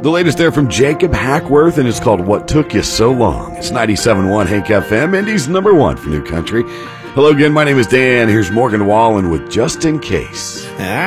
The latest there from Jacob Hackworth, and it's called What Took You So Long. It's 97.1 Hank FM, Indy's number one for new country. Hello again, my name is Dan. Here's Morgan Wallen with Just In Case.